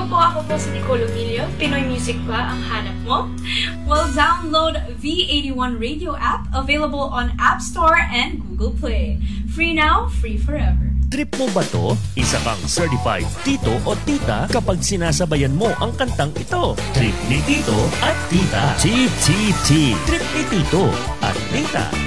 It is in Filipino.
Ako po si Nicole Emilio. Pinoy music ba ang hanap mo? Well, download V81 Radio app, available on App Store and Google Play. Free now, free forever. Trip mo ba to? Isa kang certified tito o tita kapag sinasabayan mo ang kantang ito. Trip ni tito at tita. TTT. Trip ni tito at tita.